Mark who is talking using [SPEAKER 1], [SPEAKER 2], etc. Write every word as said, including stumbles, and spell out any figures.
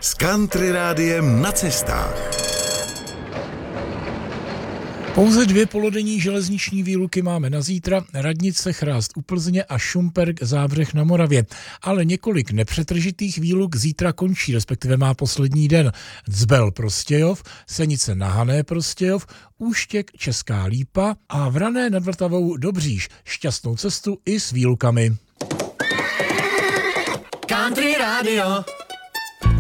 [SPEAKER 1] s Country Rádiem na cestách.
[SPEAKER 2] Pouze dvě polodenní železniční výluky máme na zítra, Radnice Chrást u Plzně a Šumperk Zábřeh na Moravě. Ale několik nepřetržitých výluk zítra končí, respektive má poslední den. Dzbel Prostějov, Senice na Hané Prostějov, Úštěk Česká Lípa a Vrané nad Vltavou Dobříš. Šťastnou cestu i s výlukami.
[SPEAKER 3] Country Radio.